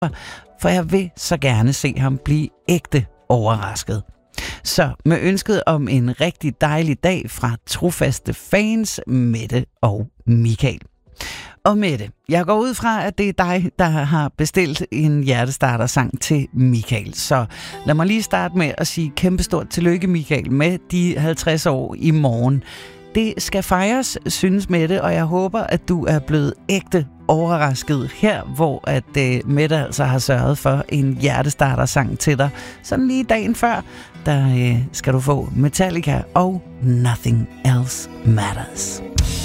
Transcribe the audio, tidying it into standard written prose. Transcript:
for jeg vil så gerne se ham blive ægte overrasket. Så med ønsket om en rigtig dejlig dag fra trofaste fans, Mette og Michael. Og Mette, jeg går ud fra, at det er dig, der har bestilt en hjertestarter-sang til Michael. Så lad mig lige starte med at sige kæmpestort tillykke, Michael, med de 50 år i morgen. Det skal fejres, synes Mette, og jeg håber, at du er blevet ægte overrasket her, hvor at Mette altså har sørget for en hjertestarter-sang til dig. Sådan lige dagen før, der skal du få Metallica og Nothing Else Matters.